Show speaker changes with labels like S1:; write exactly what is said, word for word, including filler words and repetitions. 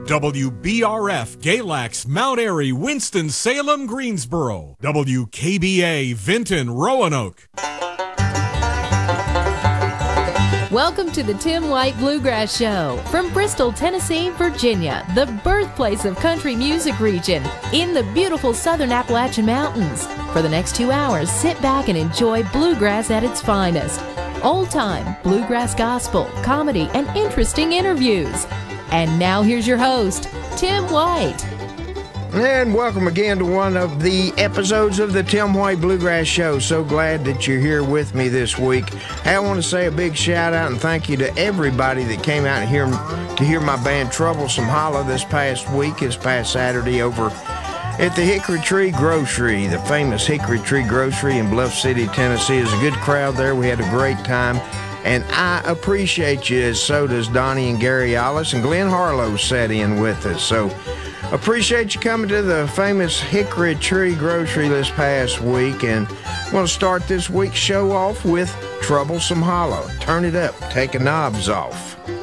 S1: W B R F, Galax, Mount Airy, Winston-Salem, Greensboro. W K B A, Vinton, Roanoke.
S2: Welcome to the Tim White Bluegrass Show from Bristol, Tennessee, Virginia, the birthplace of country music region in the beautiful southern Appalachian Mountains. For the next two hours, sit back and enjoy bluegrass at its finest. Old-time bluegrass gospel, comedy, and interesting interviews. And now here's your host, Tim White.
S3: And welcome again to one of the episodes of the Tim White Bluegrass Show. So glad that you're here with me this week. Hey, I want to say a big shout out and thank you to everybody that came out and hear, to hear my band Troublesome Hollow this past week, this past Saturday over at the Hickory Tree Grocery, the famous Hickory Tree Grocery in Bluff City, Tennessee. There's a good crowd there. We had a great time. And I appreciate you, as so does Donnie and Gary Ollis, and Glenn Harlow sat in with us. So appreciate you coming to the famous Hickory Tree Grocery this past week. And I'm going to start this week's show off with Troublesome Hollow. Turn it up, take the knobs off.